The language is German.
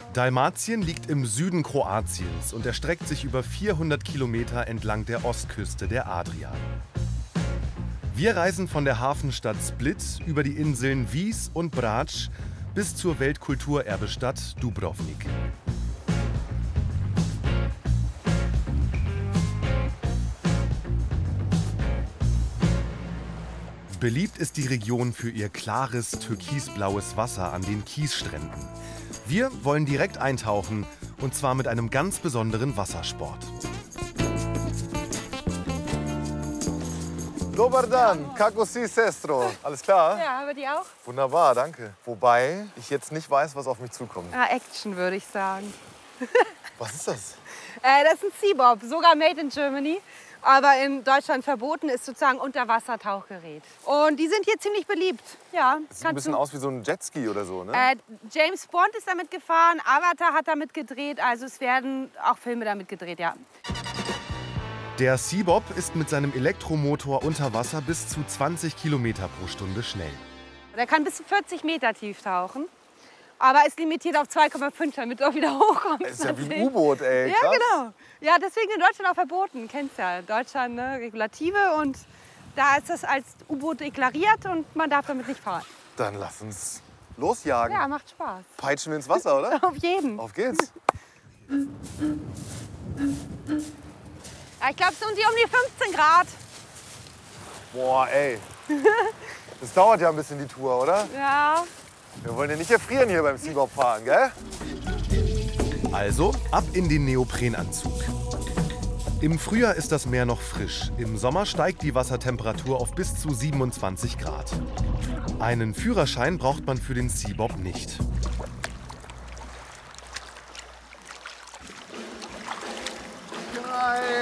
Dalmatien liegt im Süden Kroatiens und erstreckt sich über 400 Kilometer entlang der Ostküste der Adria. Wir reisen von der Hafenstadt Split über die Inseln Vis und Brač bis zur Weltkulturerbestadt Dubrovnik. Beliebt ist die Region für ihr klares, türkisblaues Wasser an den Kiesstränden. Wir wollen direkt eintauchen, und zwar mit einem ganz besonderen Wassersport. Dobar dan, kako si, sestro? Alles klar? Ja, aber die auch? Wunderbar, danke. Wobei ich jetzt nicht weiß, was auf mich zukommt. Ah, Action, würde ich sagen. Was ist das? Das ist ein Seabob, sogar made in Germany. Aber in Deutschland verboten ist sozusagen Unterwassertauchgerät. Und die sind hier ziemlich beliebt. Ja, Das sieht ein bisschen aus wie so ein Jetski oder so, ne? James Bond ist damit gefahren, Avatar hat damit gedreht, also es werden auch Filme damit gedreht, ja. Der Seabob ist mit seinem Elektromotor unter Wasser bis zu 20 Kilometer pro Stunde schnell. Der kann bis zu 40 Meter tief tauchen. Aber ist limitiert auf 2,5, damit du auch wieder hochkommst. Das ist ja wie ein U-Boot, ey. Ja, Krass. genau. Ja, deswegen in Deutschland auch verboten. Kennst ja, Deutschland, ne, Regulative. Und da ist das als U-Boot deklariert und man darf damit nicht fahren. Dann lass uns losjagen. Ja, macht Spaß. Peitschen wir ins Wasser, oder? Auf jeden. Auf geht's. Ja, ich glaube, es sind um die 15 Grad. Boah, ey. Das dauert ja ein bisschen, die Tour, oder? Ja. Wir wollen ja nicht erfrieren hier beim Seabob fahren, gell? Also ab in den Neoprenanzug. Im Frühjahr ist das Meer noch frisch. Im Sommer steigt die Wassertemperatur auf bis zu 27 Grad. Einen Führerschein braucht man für den Seabob nicht. Geil!